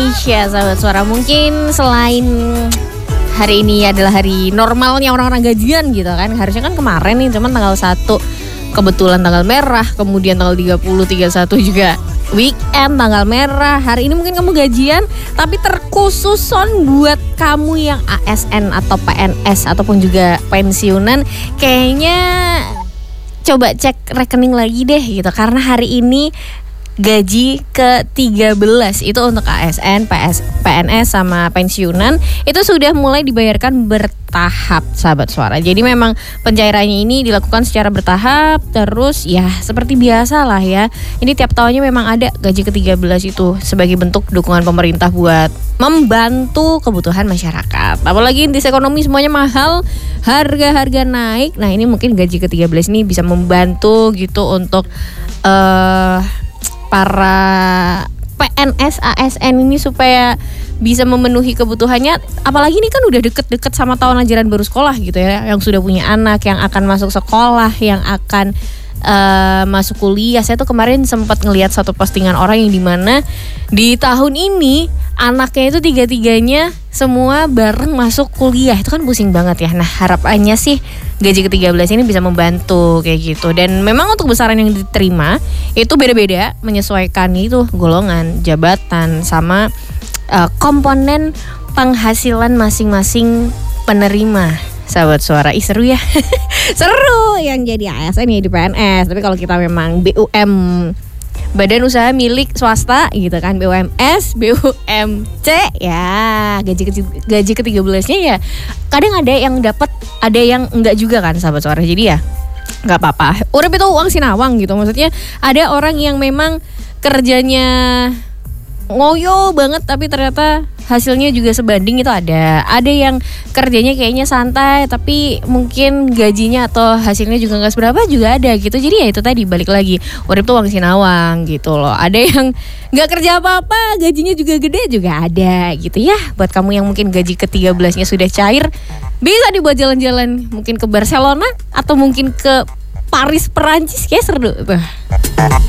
Indonesia, sahabat suara. Mungkin selain hari ini adalah hari normalnya orang-orang gajian gitu kan, harusnya kan kemarin nih, cuman tanggal 1 kebetulan tanggal merah, kemudian tanggal 30, 31 juga weekend tanggal merah. Hari ini mungkin kamu gajian, tapi terkhususon buat kamu yang ASN atau PNS ataupun juga pensiunan, kayaknya coba cek rekening lagi deh gitu, karena hari ini gaji ke-13 itu untuk ASN, PNS sama pensiunan itu sudah mulai dibayarkan bertahap, sahabat suara. Jadi memang pencairannya ini dilakukan secara bertahap, terus ya seperti biasa lah ya. Ini tiap tahunnya memang ada gaji ke-13 itu sebagai bentuk dukungan pemerintah buat membantu kebutuhan masyarakat. Apalagi intis ekonomi semuanya mahal, harga-harga naik. Nah, ini mungkin gaji ke-13 ini bisa membantu gitu untuk para PNS ASN ini supaya bisa memenuhi kebutuhannya. Apalagi ini kan udah deket-deket sama tahun ajaran baru sekolah gitu ya, yang sudah punya anak yang akan masuk sekolah, yang akan masuk kuliah. Saya tuh kemarin sempat ngelihat satu postingan orang yang dimana di tahun ini anaknya itu 3-3-nya semua bareng masuk kuliah. Itu kan pusing banget ya. Nah, harapannya sih gaji ke-13 ini bisa membantu kayak gitu. Dan memang untuk besaran yang diterima itu beda-beda, menyesuaikan itu golongan, jabatan, sama komponen penghasilan masing-masing penerima. Sahabat suara, seru ya. Seru yang jadi ASN ya di PNS. Tapi kalau kita memang BUM, badan usaha milik swasta gitu kan, BUMS, BUMC, ya gaji ke-13-nya ya kadang ada yang dapat, ada yang enggak juga kan, sahabat suara. Jadi ya nggak apa-apa. Urip itu uang sinawang gitu. Maksudnya ada orang yang memang kerjanya ngoyo banget tapi ternyata hasilnya juga sebanding, itu ada. Ada yang kerjanya kayaknya santai tapi mungkin gajinya atau hasilnya juga nggak seberapa, juga ada gitu. Jadi ya itu tadi, balik lagi, urip tuh uang sinawang gitu loh. Ada yang nggak kerja apa-apa gajinya juga gede, juga ada gitu ya. Buat kamu yang mungkin gaji ke-13-nya sudah cair, bisa dibuat jalan-jalan mungkin ke Barcelona atau mungkin ke Paris Perancis, kayak seru tuh.